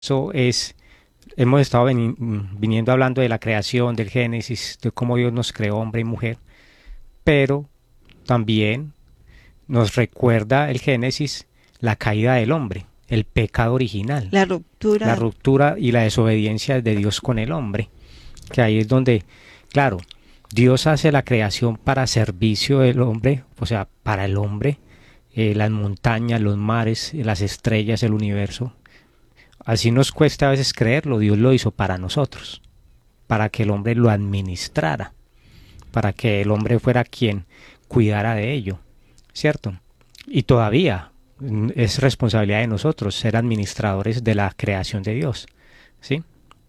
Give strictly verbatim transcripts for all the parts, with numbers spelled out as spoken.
Eso es, hemos estado veni- viniendo hablando de la creación, del Génesis, de cómo Dios nos creó hombre y mujer, pero también nos recuerda el Génesis la caída del hombre, el pecado original, La la ruptura. ruptura y la desobediencia de Dios con el hombre, que ahí es donde, claro, Dios hace la creación para servicio del hombre, o sea, para el hombre, eh, las montañas, los mares, las estrellas, el universo. Así nos cuesta a veces creerlo, Dios lo hizo para nosotros, para que el hombre lo administrara, para que el hombre fuera quien cuidara de ello, ¿cierto? Y todavía mm, es responsabilidad de nosotros ser administradores de la creación de Dios, ¿sí?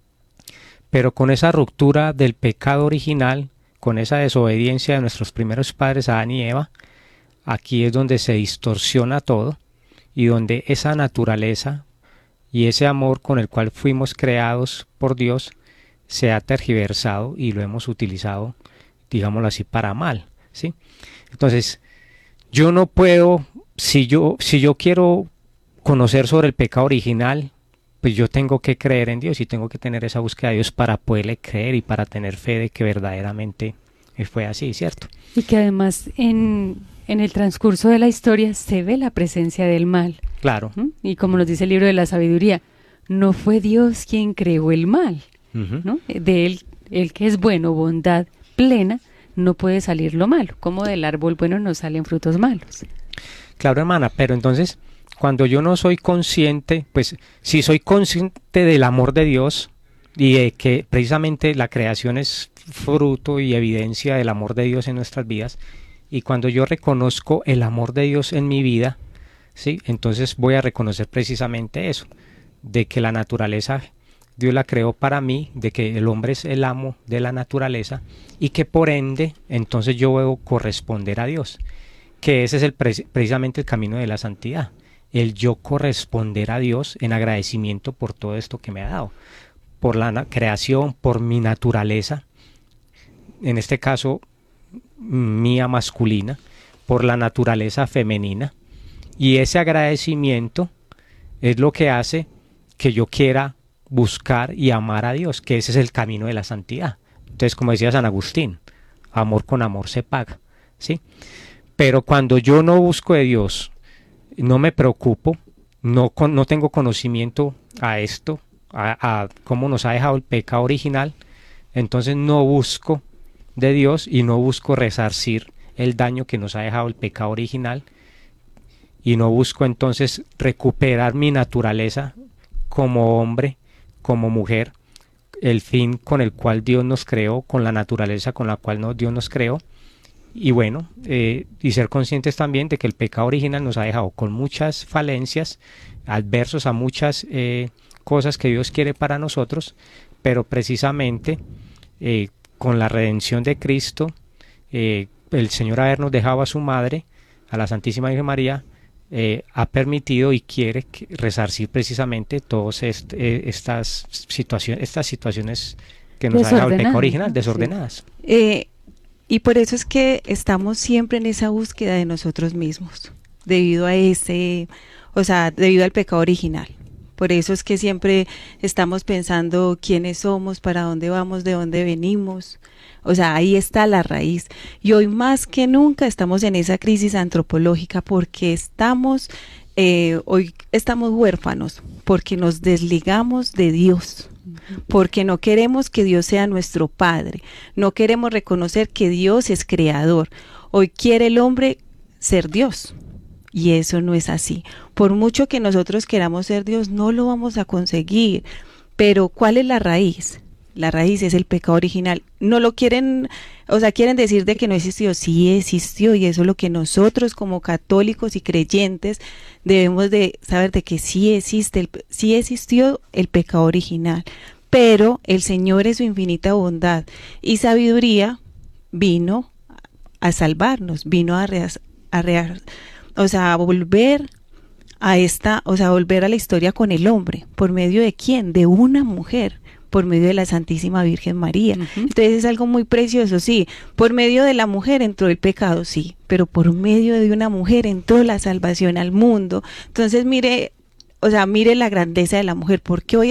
Pero con esa ruptura del pecado original, con esa desobediencia de nuestros primeros padres Adán y Eva, aquí es donde se distorsiona todo y donde esa naturaleza y ese amor con el cual fuimos creados por Dios se ha tergiversado y lo hemos utilizado, digámoslo así, para mal, ¿sí? Entonces, yo no puedo, si yo, si yo quiero conocer sobre el pecado original, pues yo tengo que creer en Dios y tengo que tener esa búsqueda de Dios para poderle creer y para tener fe de que verdaderamente fue así, ¿cierto? Y que además en, en el transcurso de la historia se ve la presencia del mal. Claro. ¿Mm? Y como nos dice el libro de la sabiduría, no fue Dios quien creó el mal, Uh-huh. ¿no? De él, el que es bueno, bondad plena, no puede salir lo malo. Como del árbol bueno no salen frutos malos. Claro, hermana, pero entonces, cuando yo no soy consciente, pues si soy consciente del amor de Dios y de que precisamente la creación es fruto y evidencia del amor de Dios en nuestras vidas, y cuando yo reconozco el amor de Dios en mi vida, ¿sí? Entonces voy a reconocer precisamente eso, de que la naturaleza Dios la creó para mí, de que el hombre es el amo de la naturaleza y que por ende entonces yo debo corresponder a Dios, que ese es el pre precisamente el camino de la santidad, el yo corresponder a Dios en agradecimiento por todo esto que me ha dado, por la creación, por mi naturaleza, en este caso mía masculina, por la naturaleza femenina, y ese agradecimiento es lo que hace que yo quiera buscar y amar a Dios, que ese es el camino de la santidad. Entonces, como decía San Agustín, amor con amor se paga, ¿sí? Pero cuando yo no busco de Dios, no me preocupo, no, con, no tengo conocimiento a esto, a, a cómo nos ha dejado el pecado original, entonces no busco de Dios y no busco resarcir el daño que nos ha dejado el pecado original y no busco entonces recuperar mi naturaleza como hombre, como mujer, el fin con el cual Dios nos creó, con la naturaleza con la cual no, Dios nos creó. Y bueno, eh, y ser conscientes también de que el pecado original nos ha dejado con muchas falencias, adversos a muchas eh, cosas que Dios quiere para nosotros, pero precisamente eh, con la redención de Cristo, eh, el Señor habernos dejado a su madre, a la Santísima Virgen María, eh, ha permitido y quiere que, resarcir precisamente todas est eh, estas, situaciones, estas situaciones que nos ha dejado el pecado original, desordenadas. Sí. Eh, y por eso es que estamos siempre en esa búsqueda de nosotros mismos, debido a ese, o sea, debido al pecado original. Por eso es que siempre estamos pensando quiénes somos, para dónde vamos, de dónde venimos. O sea, ahí está la raíz. Y hoy más que nunca estamos en esa crisis antropológica porque estamos, eh, hoy estamos huérfanos, porque nos desligamos de Dios, porque no queremos que Dios sea nuestro Padre, no queremos reconocer que Dios es creador. Hoy quiere el hombre ser Dios. Y eso no es así. Por mucho que nosotros queramos ser Dios, no lo vamos a conseguir. Pero ¿cuál es la raíz? La raíz es el pecado original. No lo quieren, o sea, quieren decir de que no existió. Sí existió, y eso es lo que nosotros como católicos y creyentes debemos de saber, de que sí existe, el, sí existió el pecado original. Pero el Señor en su infinita bondad y sabiduría vino a salvarnos, vino a rear, a rear, o sea, a volver a esta, o sea, a volver a la historia con el hombre. ¿Por medio de quién? De una mujer, por medio de la Santísima Virgen María. Uh-huh. Entonces es algo muy precioso, sí. Por medio de la mujer entró el pecado, sí, pero por medio de una mujer entró la salvación al mundo. Entonces, mire, o sea, mire la grandeza de la mujer. ¿Por qué hoy